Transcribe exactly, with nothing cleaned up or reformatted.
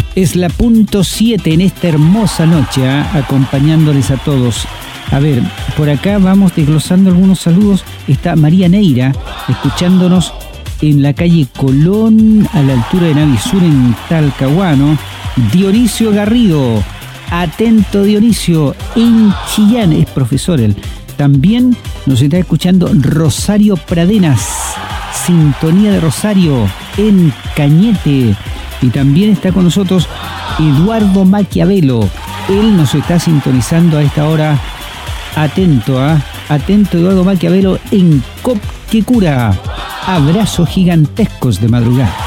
Es la punto siete en esta hermosa noche, ¿eh? Acompañándoles a todos. A ver, por acá vamos desglosando algunos saludos. Está María Neira, escuchándonos en la calle Colón, a la altura de Navisur, en Talcahuano. Dionisio Garrido, atento Dionisio, en Chillán, es profesor él. También nos está escuchando Rosario Pradenas, sintonía de Rosario, en Cañete. Y también está con nosotros Eduardo Maquiavelo. Él nos está sintonizando a esta hora. Atento, ¿ah? ¿eh? Atento Eduardo Maquiavelo en Copquecura. Abrazos gigantescos de madrugada.